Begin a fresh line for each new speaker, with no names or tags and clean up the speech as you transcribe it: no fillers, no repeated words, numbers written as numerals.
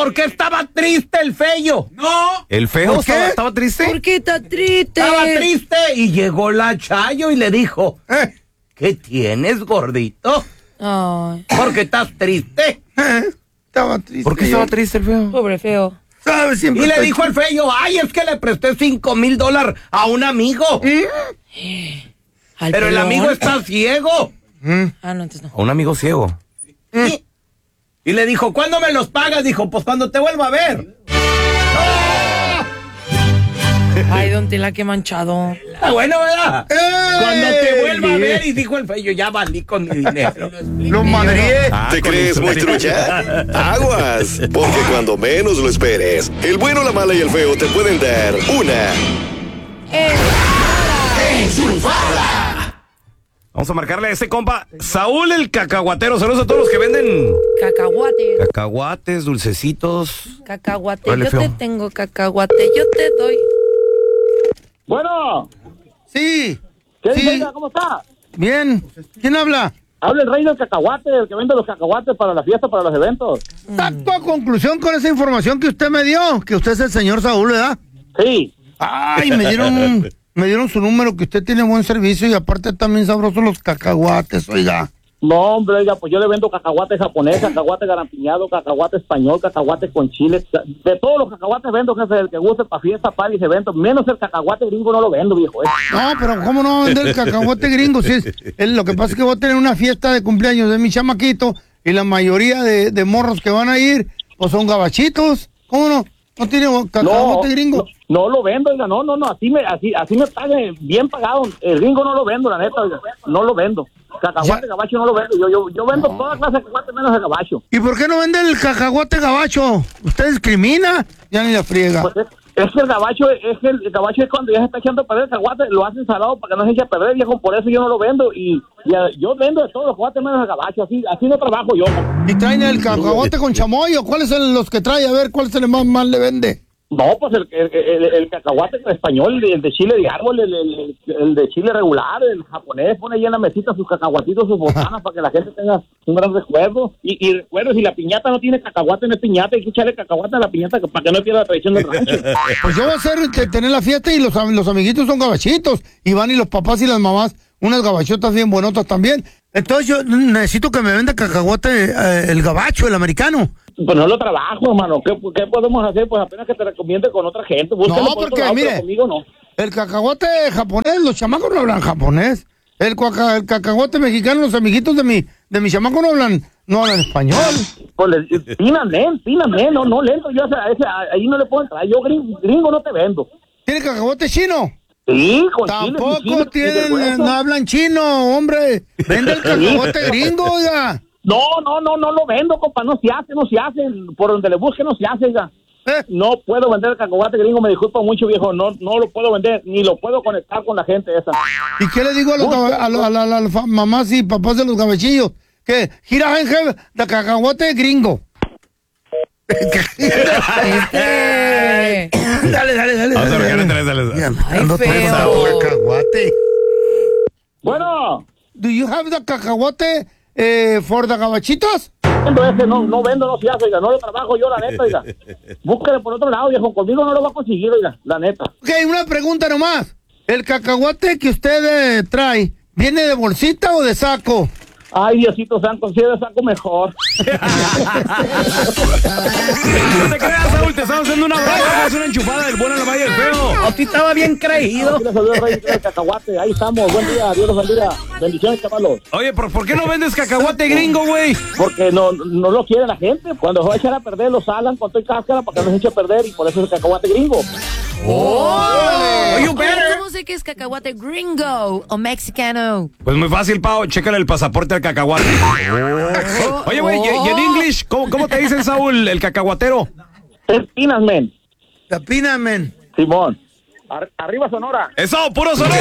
por qué estaba triste el feo.
No.
¿El feo
¿Por qué?
estaba triste?
¿Por qué está triste?
Estaba triste y llegó la Chayo y le dijo, ¿qué tienes, gordito?
Ay,
¿Por qué estás triste?
Estaba triste.
¿Por qué estaba triste el feo?
pobre feo.
¿Sabes? Siempre
Y le
estoy
dijo al feo, ay, es que le presté $5,000 a un amigo.
¿Al
Pero el
pelón?
amigo está ciego.
Ah, no, entonces no.
A un amigo ciego.
Y le dijo, ¿cuándo me los pagas? Dijo, pues cuando te vuelva a ver.
Ay, don Tela, qué manchado.
Está bueno, ¿verdad? Cuando te vuelva a ver. Y dijo el feo, ya valí con mi dinero.
Lo madrié.
¿Te crees muy trucha? Aguas, porque cuando menos lo esperes, el bueno, la mala y el feo te pueden dar una
Vamos a marcarle a ese compa Saúl el cacahuatero. Saludos a todos los que venden
Cacahuate.
cacahuates, dulcecitos.
Cacahuate.
Órale,
Yo
feo.
te tengo cacahuate. Yo te doy.
Bueno,
Sí.
¿qué
Sí.
dice? Oiga, ¿cómo está?
Bien. ¿Quién habla?
Habla el rey del cacahuate, el que vende los cacahuates para la fiesta, para los eventos.
Saco a conclusión con esa información que usted me dio, que usted es el señor Saúl, ¿verdad?
Sí.
Ay, me dieron su número, que usted tiene buen servicio y aparte también sabrosos los cacahuates, oiga.
No, hombre, oiga, pues yo le vendo cacahuate japonés, cacahuate garampiñado, cacahuate español, cacahuate con chile. De todos los cacahuates vendo, jefe, el que guste para fiesta, para eventos. Menos el cacahuate gringo no lo vendo, viejo.
No, pero ¿cómo no va a vender el cacahuate gringo? Si lo que pasa es que voy a tener una fiesta de cumpleaños de mi chamaquito y la mayoría de morros que van a ir, pues son gabachitos. ¿Cómo no? ¿No tiene cacahuate gringo?
No lo vendo, oiga, no, así me pague bien pagado. El gringo no lo vendo, la neta, oiga, no lo vendo. Cacahuate gabacho no lo vendo, yo vendo toda clase de cacahuate menos el gabacho.
¿Y por qué no vende el cacahuate gabacho? ¿Usted discrimina? Ya ni la friega.
Pues es que el gabacho es cuando ya se está echando a perder el cacahuate, lo hacen salado para que no se eche a perder, viejo, por eso yo no lo vendo y yo vendo de todos los cacahuates menos el gabacho, así no trabajo yo.
¿Y traen el cacahuate con chamoy o cuáles son los que trae? A ver, ¿cuál es el más le vende?
No, pues el cacahuate español, el de chile de árbol, el de chile regular, el japonés, pone ahí en la mesita sus cacahuatitos, sus botanas para que la gente tenga un gran recuerdo. Y recuerdo, si la piñata no tiene cacahuate, no es piñata, hay que echarle cacahuate a la piñata para que no pierda la tradición del rancho.
Pues yo voy a hacer tener la fiesta y los amiguitos son gabachitos. Y van y los papás y las mamás, unas gabachotas bien buenotas también. Entonces yo necesito que me venda cacahuate el gabacho, el americano.
Pues no lo trabajo, hermano. ¿Qué podemos hacer? Pues apenas que te recomiende con otra gente. Búscalo
No,
por otro
porque
lado,
mire,
pero conmigo no.
el cacahuate japonés, los chamacos no hablan japonés. El cacahuate mexicano, los amiguitos de mi chamaco no hablan español.
Pues píname, no lento. Yo ahí no le puedo entrar. Yo gringo no te vendo.
¿Tiene cacahuate chino?
Sí, con
Tampoco
chile,
tienen, no hablan chino, hombre. Vende el cacahuate gringo, oiga.
No lo vendo, compa, no se hace, por donde le busque no se hace, oiga. No puedo vender el cacahuate gringo, me disculpa mucho, viejo, no lo puedo vender, ni lo puedo conectar con la gente esa.
¿Y qué le digo a las mamás y papás de los gabachillos? Que gira en de cacahuate gringo. Dale.
Vamos a marcarle, dale.
Ay, feo.
Cacahuate.
Bueno,
Do you have the cacahuate for the gabachitos?
no vendo, no se hace, oiga, no lo trabajo yo, la neta, oiga. Búsquele por otro lado, viejo, conmigo no lo va a conseguir, oiga, la neta.
Ok, una pregunta nomás. ¿El cacahuate que usted trae viene de bolsita o de saco?
Ay, Diosito santo, si es de saco mejor.
No te creas, Saúl, te estamos haciendo una broma, es una enchufada del bueno, la mala y el feo.
A ti estaba bien creído.
Aquí les saluda el rey del cacahuate, ahí estamos, buen día, Dios los bendiga, bendiciones, chavalos.
Oye, ¿por qué no vendes cacahuate gringo, güey?
Porque no lo quiere la gente, cuando se va a echar a perder lo salan con toda y cáscara para que no se eche a perder y por eso es el cacahuate gringo.
Oye, ¿cómo sé que es cacahuate gringo o mexicano?
Pues muy fácil, Pao, chécale el pasaporte al cacahuate. Oye, güey, ¿y en English? ¿Cómo te dicen, Saúl, el cacahuatero?
Es Pinas, men.
La pina, men.
Simón. Arriba Sonora.
¡Eso, puro Sonora!